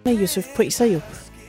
med Yusuf Priser Jup.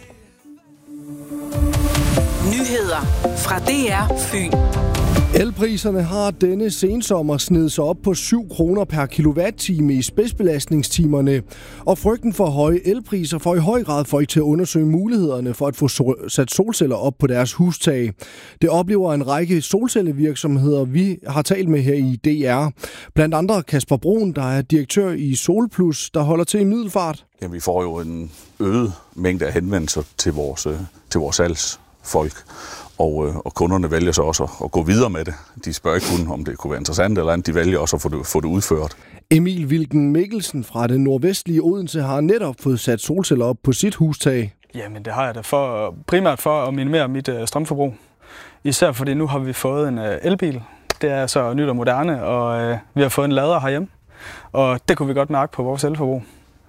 Nyheder fra DR Fyn. Elpriserne har denne sensommer snedet sig op på 7 kroner per kilowatt-time i spidsbelastningstimerne, og frygten for høje elpriser får i høj grad folk til at undersøge mulighederne for at få sat solceller op på deres hustag. Det oplever en række solcellevirksomheder, vi har talt med her i DR. Blandt andre Kasper Brun, der er direktør i Solplus, der holder til i Middelfart. Ja, vi får jo en øget mængde af henvendelser til vores salgsfolk. Og kunderne vælger så også at gå videre med det. De spørger ikke kun, om det kunne være interessant eller andet. De vælger også at få det udført. Emil Wilken Mikkelsen fra det nordvestlige Odense har netop fået sat solceller op på sit hustag. Jamen, det har jeg da primært for at minimere mit strømforbrug. Især fordi nu har vi fået en elbil. Det er så nyt og moderne, og vi har fået en lader herhjemme. Og det kunne vi godt mærke på vores elforbrug.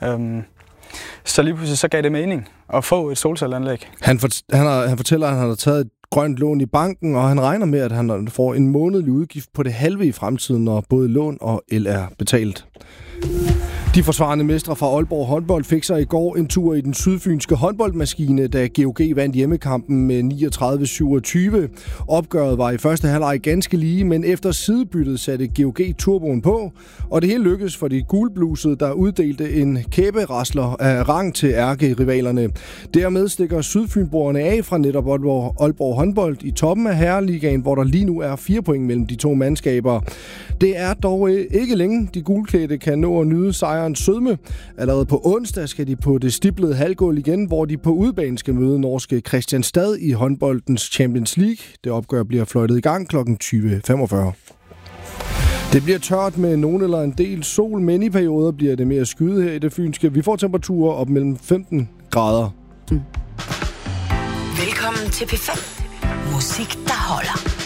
Så lige pludselig så gav det mening at få et solcelleanlæg. Han fortæller, at han har taget et grønt lån i banken, og han regner med, at han får en månedlig udgift på det halve i fremtiden, når både lån og el er betalt. De forsvarende mestre fra Aalborg håndbold fik sig i går en tur i den sydfynske håndboldmaskine, da GOG vandt hjemmekampen med 39-27. Opgøret var i første halvleg ganske lige, men efter sidebyttet satte GOG turboen på, og det hele lykkedes for de gulblusede, der uddelte en kæberasler af rang til ærkerivalerne. Dermed stikker sydfynboerne af fra netop Aalborg håndbold i toppen af herreligaen, hvor der lige nu er 4 point mellem de to mandskaber. Det er dog ikke længe, de gulklædte kan nå at nyde sejrens sødme. Allerede på onsdag skal de på det stiplede halvgulv igen, hvor de på udebane skal møde norske Kristianstad i håndboldens Champions League. Det opgør bliver fløjtet i gang kl. 20.45. Det bliver tørt med nogen eller en del sol, men i perioder bliver det mere skyet her i det fynske. Vi får temperaturer op mellem 15 grader. Velkommen til P5. Musik, der holder.